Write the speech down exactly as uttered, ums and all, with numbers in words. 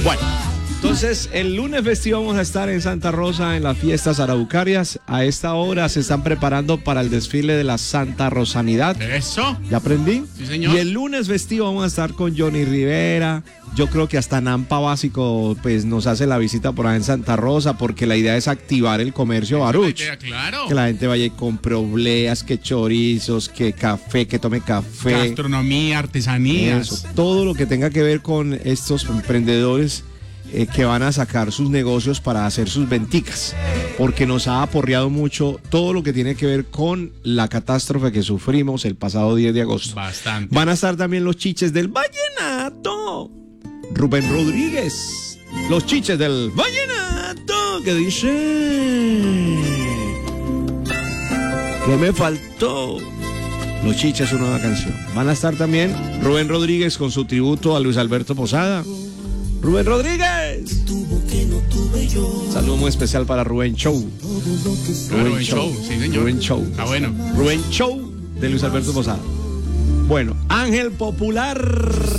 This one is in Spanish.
Bueno, entonces el lunes festivo vamos a estar en Santa Rosa en las fiestas araucarias. A esta hora se están preparando para el desfile de la Santa Rosanidad. ¿Eso? ¿Ya aprendí? Sí, señor. Y el lunes festivo vamos a estar con Johnny Rivera. Yo creo que hasta Nampa Básico pues nos hace la visita por ahí en Santa Rosa, porque la idea es activar el comercio baruch. Claro. Que la gente vaya y compre obleas, que chorizos, que café, que tome café. Gastronomía, artesanías. Eso, todo lo que tenga que ver con estos emprendedores eh, que van a sacar sus negocios para hacer sus venticas, porque nos ha aporreado mucho todo lo que tiene que ver con la catástrofe que sufrimos el pasado diez de agosto. Bastante. Van a estar también los chiches del vallenato. Rubén Rodríguez, los chiches del vallenato, que dice: ¿qué me faltó? Los chiches, una nueva canción. Van a estar también Rubén Rodríguez con su tributo a Luis Alberto Posada. Rubén Rodríguez. Saludo muy especial para Rubén Show. Rubén, Rubén Show. Show, sí señor. Rubén Show. Ah, bueno. Rubén Show de Luis Alberto Posada. Bueno, Ángel Popular.